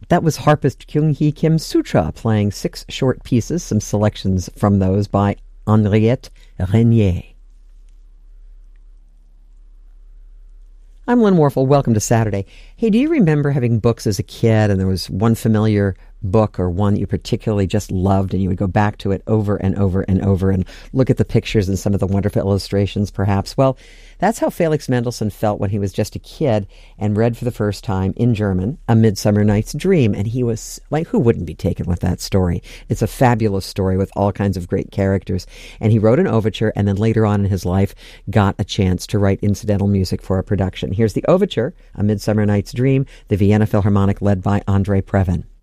That was harpist Kyung-hee Kim Sutra playing 6 short pieces, some selections from those by Henriette Renier. I'm Lynn Warfel. Welcome to Saturday. Hey, do you remember having books as a kid and there was one familiar book or one you particularly just loved and you would go back to it over and over and over and look at the pictures and some of the wonderful illustrations perhaps? Well, that's how Felix Mendelssohn felt when he was just a kid and read for the first time in German A Midsummer Night's Dream. And he was like, who wouldn't be taken with that story? It's a fabulous story with all kinds of great characters. And he wrote an overture and then later on in his life got a chance to write incidental music for a production. Here's the overture, A Midsummer Night's Dream, the Vienna Philharmonic led by Andre Previn.